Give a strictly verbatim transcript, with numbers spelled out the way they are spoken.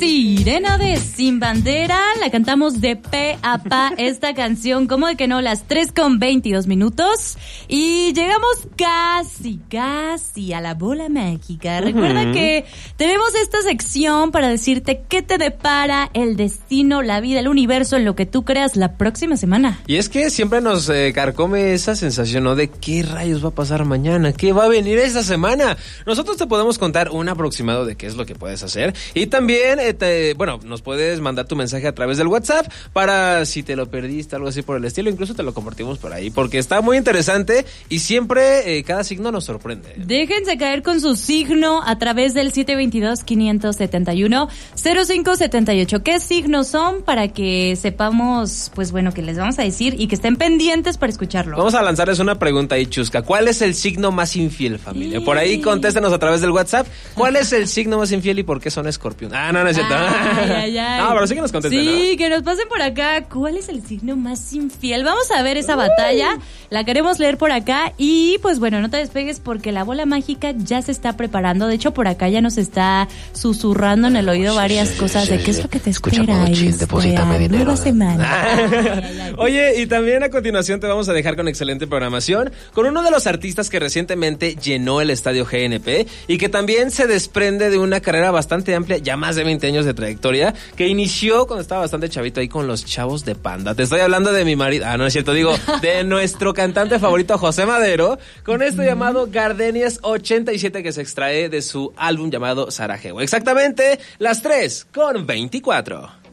Sirena de Sin Bandera, la cantamos de pe a pa esta canción, ¿cómo de que no? Las tres con veintidós minutos y llegamos casi, casi a la bola mágica. Uh-huh. Recuerda que tenemos esta sección para decirte qué te depara el destino, la vida, el universo, en lo que tú creas la próxima semana. Y es que siempre nos eh, carcome esa sensación, ¿no? De qué rayos va a pasar mañana, qué va a venir esta semana. Nosotros te podemos contar un aproximado de qué es lo que puedes hacer y también, eh, te, bueno, nos puedes mandar tu mensaje a través del WhatsApp para si te lo perdiste, algo así por el estilo, incluso te lo compartimos por ahí, porque está muy interesante y siempre eh, cada signo nos sorprende. Déjense caer con su signo a través del siete dos dos, cinco siete uno, cero cinco siete ocho. ¿Qué signos son? Para que sepamos, pues bueno, que les vamos a decir y que estén pendientes para escucharlo. Vamos a lanzarles una pregunta ahí, chusca. ¿Cuál es el signo más infiel, familia? Por ahí contéstenos a través del WhatsApp. ¿Cuál es el signo más infiel y por qué son escorpión? Ah, no, no es cierto. Ay, ay, ay. No, pero sí que nos contesten, Sí, ¿no? que nos pasen por acá. ¿Cuál es el signo más infiel? Vamos a ver esa batalla. La queremos leer por acá. Y pues bueno, no te despegues porque la bola mágica ya se está preparando. De hecho, por acá ya nos está susurrando en el oído varias sí, cosas sí, de sí, qué es lo que te espera. Deposítame dinero. Nueva semana. Ay, ay, ay. Oye, y también a continuación te vamos a dejar con excelente programación con uno de los artistas que recientemente llenó el estadio G N P y que también se desprende de una carrera bastante amplia, ya más de veinte años de trayectoria, que inició cuando estaba bastante chavito ahí con los Chavos de Panda. Te estoy hablando de mi marido, ah, no es cierto, digo, de nuestro cantante favorito José Madero, con esto llamado Gardenias ochenta y siete que se extrae de su álbum llamado Sarajevo. Exactamente las tres con veinticuatro.